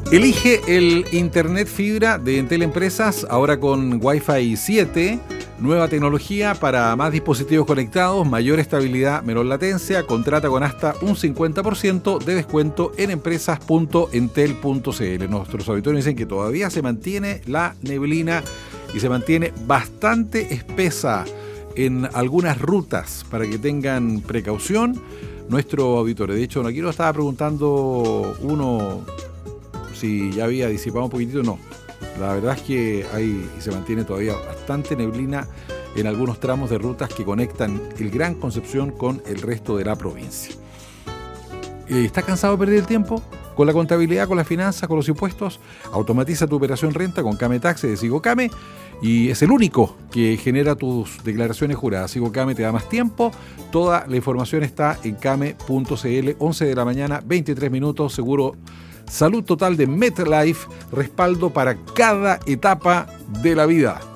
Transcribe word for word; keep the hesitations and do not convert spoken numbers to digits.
Elige el Internet fibra de Entel Empresas, ahora con Wi-Fi siete, nueva tecnología para más dispositivos conectados, mayor estabilidad, menor latencia. Contrata con hasta un cincuenta por ciento de descuento en empresas punto entel punto c l. Nuestros auditores dicen que todavía se mantiene la neblina y se mantiene bastante espesa en algunas rutas, para que tengan precaución nuestro auditorio. De hecho, aquí nos estaba preguntando uno si ya había disipado un poquitito. No, la verdad es que hay y se mantiene todavía bastante neblina en algunos tramos de rutas que conectan el Gran Concepción con el resto de la provincia. ¿Estás cansado de perder el tiempo con la contabilidad, con las finanzas, con los impuestos? Automatiza tu operación renta con Came Tax de Sigocame y es el único que genera tus declaraciones juradas. Sigocame te da más tiempo. Toda la información está en came punto c l. once de la mañana, veintitrés minutos. Seguro Salud Total de MetLife, respaldo para cada etapa de la vida.